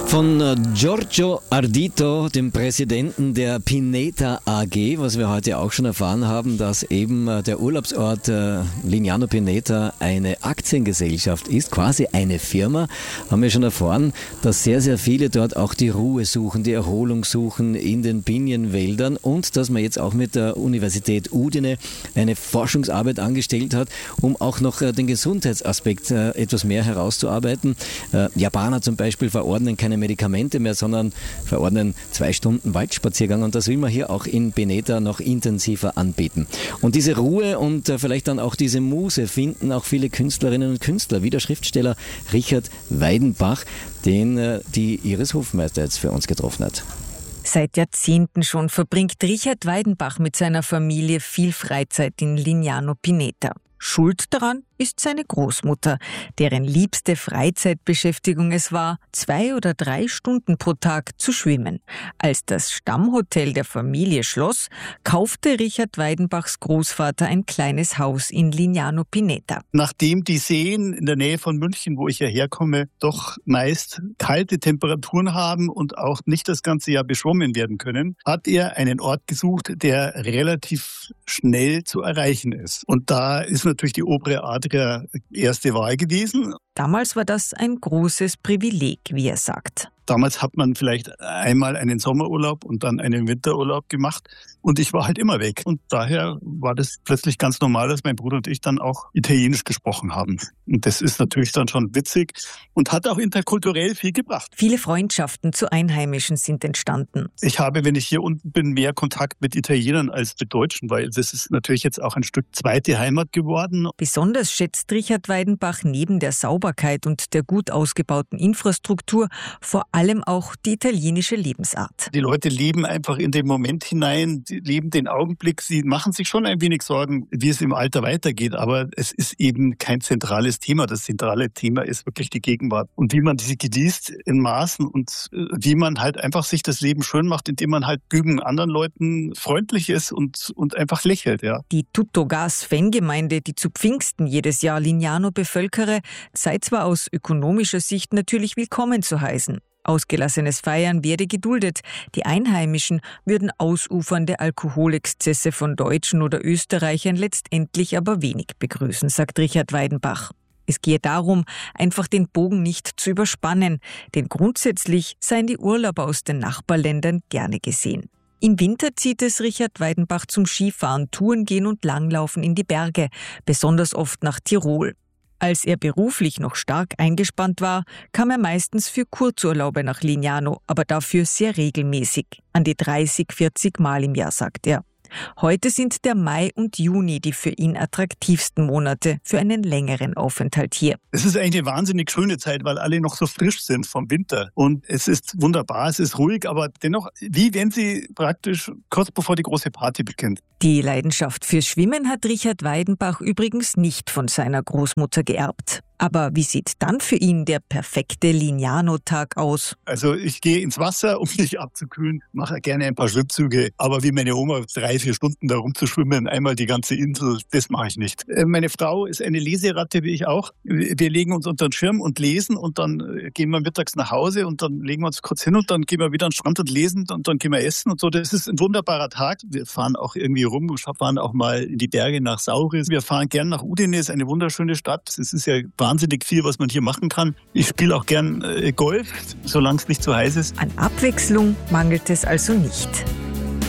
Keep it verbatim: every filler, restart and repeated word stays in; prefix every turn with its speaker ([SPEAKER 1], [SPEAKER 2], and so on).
[SPEAKER 1] Von Giorgio Ardito, dem Präsidenten der Pineta A G, was wir heute auch schon erfahren haben, dass eben der Urlaubsort Lignano Pineta eine Aktiengesellschaft ist, quasi eine Firma, haben wir schon erfahren, dass sehr, sehr viele dort auch die Ruhe suchen, die Erholung suchen in den Pinienwäldern und dass man jetzt auch mit der Universität Udine eine Forschungsarbeit angestellt hat, um auch noch den Gesundheitsaspekt etwas mehr herauszuarbeiten. Japaner zum Beispiel verordnen keine Medikamente mehr, sondern verordnen zwei Stunden Waldspaziergang und das will man hier auch in Pineta noch intensiver anbieten. Und diese Ruhe und äh, vielleicht dann auch diese Muse finden auch viele Künstlerinnen und Künstler, wie der Schriftsteller Richard Weidenbach, den äh, die Iris Hofmeister jetzt für uns getroffen hat.
[SPEAKER 2] Seit Jahrzehnten schon verbringt Richard Weidenbach mit seiner Familie viel Freizeit in Lignano Pineta. Schuld daran ist seine Großmutter, deren liebste Freizeitbeschäftigung es war, zwei oder drei Stunden pro Tag zu schwimmen. Als das Stammhotel der Familie schloss, kaufte Richard Weidenbachs Großvater ein kleines Haus in Lignano Pineta.
[SPEAKER 3] Nachdem die Seen in der Nähe von München, wo ich ja herkomme, doch meist kalte Temperaturen haben und auch nicht das ganze Jahr beschwommen werden können, hat er einen Ort gesucht, der relativ schnell zu erreichen ist. Und da ist natürlich die obere Adria erste Wahl gewesen.
[SPEAKER 2] Damals war das ein großes Privileg, wie er sagt.
[SPEAKER 3] Damals hat man vielleicht einmal einen Sommerurlaub und dann einen Winterurlaub gemacht und ich war halt immer weg. Und daher war das plötzlich ganz normal, dass mein Bruder und ich dann auch Italienisch gesprochen haben. Und das ist natürlich dann schon witzig und hat auch interkulturell viel gebracht.
[SPEAKER 2] Viele Freundschaften zu Einheimischen sind entstanden.
[SPEAKER 3] Ich habe, wenn ich hier unten bin, mehr Kontakt mit Italienern als mit Deutschen, weil das ist natürlich jetzt auch ein Stück zweite Heimat geworden.
[SPEAKER 2] Besonders schätzt Richard Weidenbach neben der Sauberkeit und der gut ausgebauten Infrastruktur vor allem auch die italienische Lebensart.
[SPEAKER 3] Die Leute leben einfach in den Moment hinein, sie leben den Augenblick, sie machen sich schon ein wenig Sorgen, wie es im Alter weitergeht, aber es ist eben kein zentrales Thema. Das zentrale Thema ist wirklich die Gegenwart und wie man sie genießt in Maßen und wie man halt einfach sich das Leben schön macht, indem man halt gegen anderen Leuten freundlich ist und, und einfach lächelt. Ja.
[SPEAKER 2] Die Tuttogas-Fangemeinde, die zu Pfingsten jedes Jahr Lignano bevölkere, sei zwar aus ökonomischer Sicht natürlich willkommen zu heißen. Ausgelassenes Feiern werde geduldet. Die Einheimischen würden ausufernde Alkoholexzesse von Deutschen oder Österreichern letztendlich aber wenig begrüßen, sagt Richard Weidenbach. Es gehe darum, einfach den Bogen nicht zu überspannen, denn grundsätzlich seien die Urlauber aus den Nachbarländern gerne gesehen. Im Winter zieht es Richard Weidenbach zum Skifahren, Tourengehen und Langlaufen in die Berge, besonders oft nach Tirol. Als er beruflich noch stark eingespannt war, kam er meistens für Kurzurlaube nach Lignano, aber dafür sehr regelmäßig, an die dreißig, vierzig Mal im Jahr, sagt er. Heute sind der Mai und Juni die für ihn attraktivsten Monate für einen längeren Aufenthalt hier.
[SPEAKER 3] Es ist eigentlich eine wahnsinnig schöne Zeit, weil alle noch so frisch sind vom Winter. Und es ist wunderbar, es ist ruhig, aber dennoch, wie wenn sie praktisch kurz bevor die große Party beginnt.
[SPEAKER 2] Die Leidenschaft fürs Schwimmen hat Richard Weidenbach übrigens nicht von seiner Großmutter geerbt. Aber wie sieht dann für ihn der perfekte Lignano-Tag aus?
[SPEAKER 3] Also ich gehe ins Wasser, um mich abzukühlen, mache gerne ein paar Schwimmzüge. Aber wie meine Oma, drei, vier Stunden da rumzuschwimmen, einmal die ganze Insel, das mache ich nicht. Meine Frau ist eine Leseratte, wie ich auch. Wir legen uns unter den Schirm und lesen und dann gehen wir mittags nach Hause und dann legen wir uns kurz hin und dann gehen wir wieder an den Strand und lesen und dann gehen wir essen und so. Das ist ein wunderbarer Tag. Wir fahren auch irgendwie rum, wir fahren auch mal in die Berge nach Sauris. Wir fahren gern nach Udine, ist eine wunderschöne Stadt. Es ist ja wahnsinnig viel, was man hier machen kann. Ich spiele auch gern äh, Golf, solange es nicht zu heiß ist.
[SPEAKER 2] An Abwechslung mangelt es also nicht.